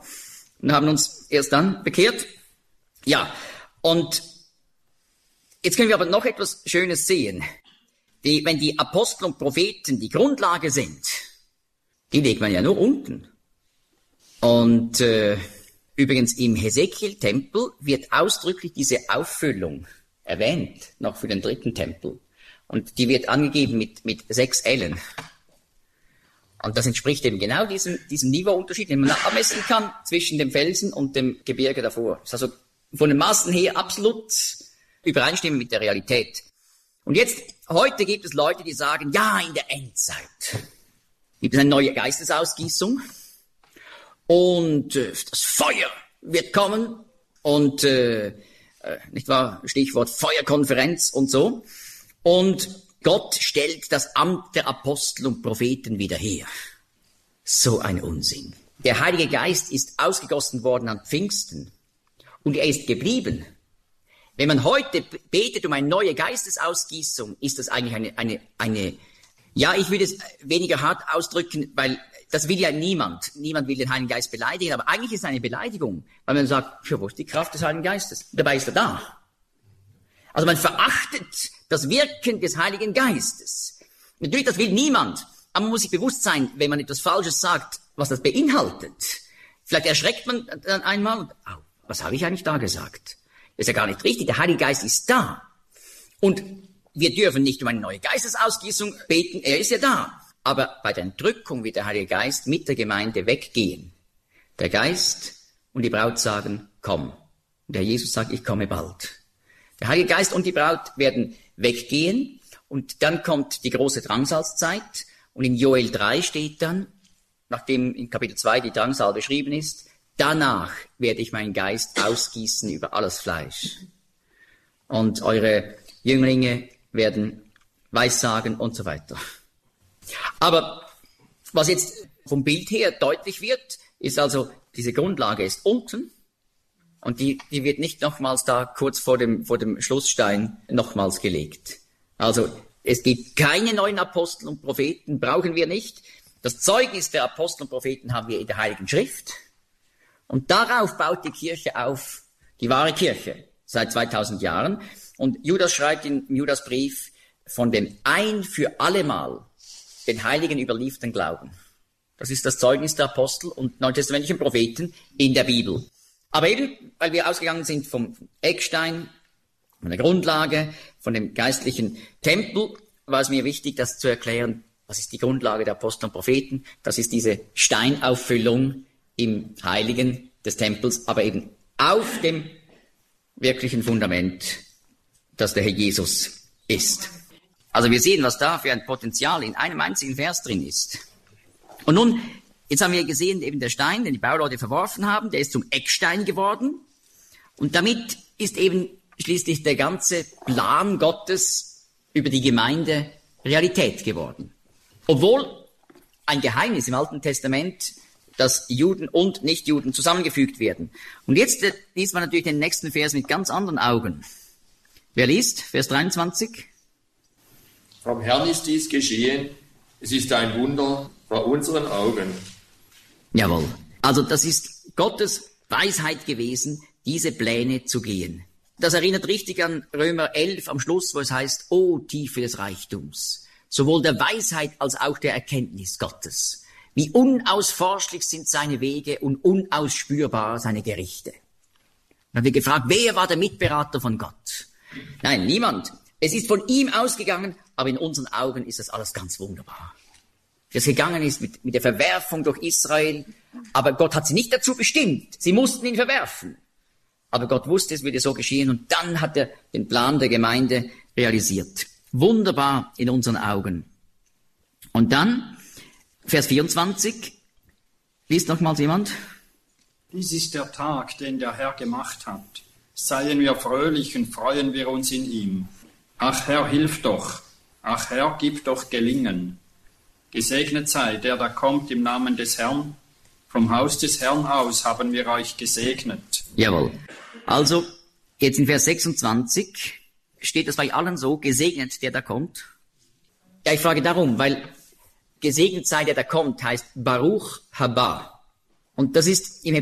und haben uns erst dann bekehrt. Ja, und jetzt können wir aber noch etwas Schönes sehen. Wenn die Apostel und Propheten die Grundlage sind, die legt man ja nur unten. Und übrigens im Hesekiel-Tempel wird ausdrücklich diese Auffüllung erwähnt, noch für den 3. Tempel. Und die wird angegeben mit 6 Ellen. Und das entspricht eben genau diesem Niveauunterschied, den man abmessen kann zwischen dem Felsen und dem Gebirge davor. Das ist also von den Maßen her absolut übereinstimmen mit der Realität. Und jetzt, heute gibt es Leute, die sagen, ja, in der Endzeit gibt es eine neue Geistesausgießung und das Feuer wird kommen und, nicht wahr, Stichwort Feuerkonferenz und so. Und Gott stellt das Amt der Apostel und Propheten wieder her. So ein Unsinn. Der Heilige Geist ist ausgegossen worden an Pfingsten und er ist geblieben. Wenn man heute betet um eine neue Geistesausgießung, ist das eigentlich eine, ja, ich würde es weniger hart ausdrücken, weil das will ja niemand. Niemand will den Heiligen Geist beleidigen, aber eigentlich ist es eine Beleidigung, weil man sagt, ja, wo ist die Kraft des Heiligen Geistes? Dabei ist er da. Also man verachtet das Wirken des Heiligen Geistes. Natürlich, das will niemand, aber man muss sich bewusst sein, wenn man etwas Falsches sagt, was das beinhaltet. Vielleicht erschreckt man dann einmal und, was habe ich eigentlich da gesagt? Das ist ja gar nicht richtig, der Heilige Geist ist da. Und wir dürfen nicht um eine neue Geistesausgießung beten, er ist ja da. Aber bei der Entrückung wird der Heilige Geist mit der Gemeinde weggehen. Der Geist und die Braut sagen, komm. Und der Jesus sagt, ich komme bald. Der Heilige Geist und die Braut werden weggehen und dann kommt die große Drangsalzzeit und in Joel 3 steht dann, nachdem in Kapitel 2 die Drangsal beschrieben ist, danach werde ich meinen Geist ausgießen über alles Fleisch. Und eure Jünglinge werden Weissagen und so weiter. Aber was jetzt vom Bild her deutlich wird, ist also, diese Grundlage ist unten und die wird nicht nochmals da kurz vor dem Schlussstein nochmals gelegt. Also es gibt keine neuen Apostel und Propheten, brauchen wir nicht. Das Zeugnis der Apostel und Propheten haben wir in der Heiligen Schrift. Und darauf baut die Kirche auf, die wahre Kirche, seit 2000 Jahren. Und Judas schreibt im Judasbrief von dem ein für allemal den Heiligen überlieferten Glauben. Das ist das Zeugnis der Apostel und neutestamentlichen Propheten in der Bibel. Aber eben, weil wir ausgegangen sind vom Eckstein, von der Grundlage, von dem geistlichen Tempel, war es mir wichtig, das zu erklären, was ist die Grundlage der Apostel und Propheten. Das ist diese Steinauffüllung im Heiligen des Tempels, aber eben auf dem wirklichen Fundament, das der Herr Jesus ist. Also wir sehen, was da für ein Potenzial in einem einzigen Vers drin ist. Und nun, jetzt haben wir gesehen, eben der Stein, den die Bauleute verworfen haben, der ist zum Eckstein geworden. Und damit ist eben schließlich der ganze Plan Gottes über die Gemeinde Realität geworden. Obwohl ein Geheimnis im Alten Testament, dass Juden und Nichtjuden zusammengefügt werden. Und jetzt liest man natürlich den nächsten Vers mit ganz anderen Augen. Wer liest? Vers 23. Vom Herrn ist dies geschehen. Es ist ein Wunder vor unseren Augen. Jawohl. Also das ist Gottes Weisheit gewesen, diese Pläne zu gehen. Das erinnert richtig an Römer 11 am Schluss, wo es heißt, O Tiefe des Reichtums, sowohl der Weisheit als auch der Erkenntnis Gottes. Wie unausforschlich sind seine Wege und unausspürbar seine Gerichte. Dann haben wir gefragt, wer war der Mitberater von Gott? Nein, niemand. Es ist von ihm ausgegangen, aber in unseren Augen ist das alles ganz wunderbar. Das gegangen ist mit der Verwerfung durch Israel, aber Gott hat sie nicht dazu bestimmt. Sie mussten ihn verwerfen. Aber Gott wusste, es würde so geschehen und dann hat er den Plan der Gemeinde realisiert. Wunderbar in unseren Augen. Und dann, Vers 24, liest nochmals jemand. Dies ist der Tag, den der Herr gemacht hat. Seien wir fröhlich und freuen wir uns in ihm. Ach Herr, hilf doch. Ach Herr, gib doch Gelingen. Gesegnet sei, der da kommt im Namen des Herrn. Vom Haus des Herrn aus haben wir euch gesegnet. Jawohl. Also, jetzt in Vers 26 steht das bei allen so, gesegnet, der da kommt. Ja, ich frage darum, weil gesegnet sei, der da kommt, heißt Baruch haba. Und das ist im